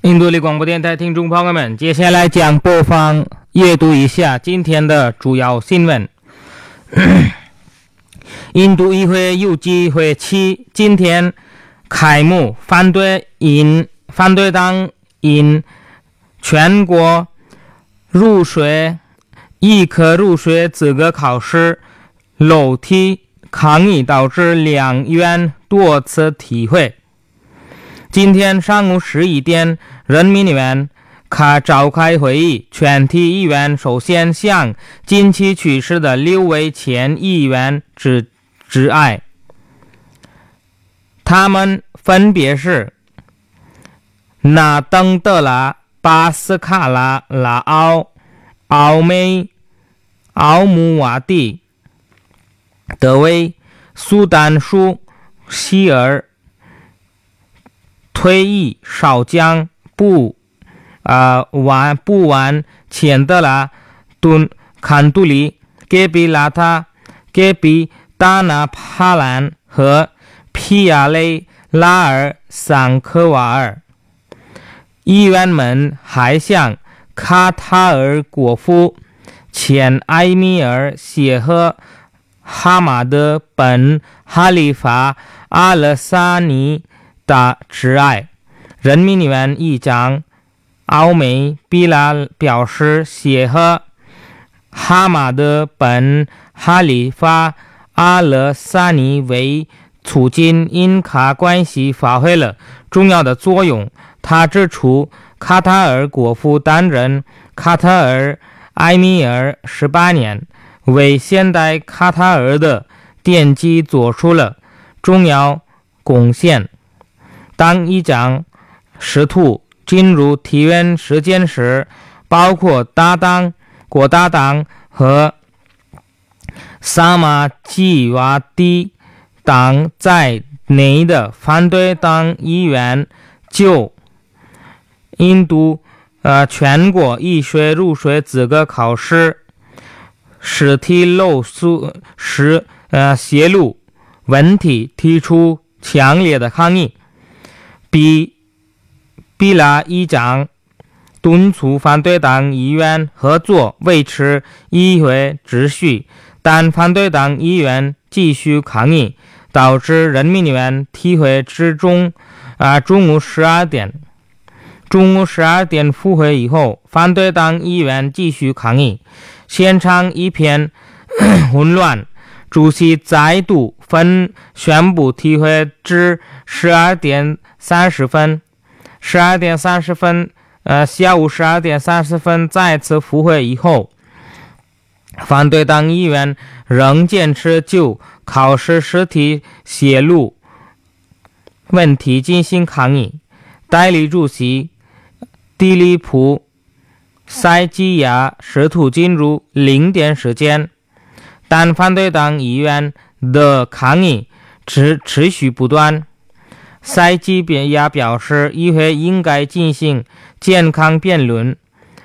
印度力广播电台听众朋友们，接下来将播放阅读一下今天的主要新闻。印度议会有机会期今天开幕，反对党因全国艺科入学资格考试漏题抗议，导致两院多次停会。今天上午11点，人民院召开会议，全体议员首先向近期去世的6位前议员致哀。他们分别是纳登德拉、巴斯卡拉、奥姆瓦蒂、德维、苏丹舒、希尔、退役少将布完钱德拉、坎杜里、给比达纳帕兰和皮亚雷拉尔桑科瓦尔。议员们还向卡塔尔国父前埃米尔谢赫哈马德本哈里法阿勒萨尼达致哀。人民院议长奥梅比拉表示，谢赫哈马德本哈里法阿勒萨尼为促进印卡关系发挥了重要的作用。他指出，卡塔尔国父担任卡塔尔埃米尔18年，为现代卡塔尔的奠基做出了重要贡献。当议长试图进入提问时间时，包括国大党和萨马基瓦蒂党在内的反对党议员就印度全国医学入学资格考试试题漏泄露问题提出强烈的抗议。比拉议长敦促反对党议员合作维持议会秩序，但反对党议员继续抗议，导致人民院停会至中午12点。中午12点复会以后，反对党议员继续抗议，现场一片混乱。主席再度宣布停会至12点30分。下午12点30分再次复会以后，反对党议员仍坚持就考试试题泄露问题进行抗议。代理主席迪利普塞基亚试图进入零点时间，但反对党议员的抗议持续不断。塞基亚表示，议会应该进行健康辩论，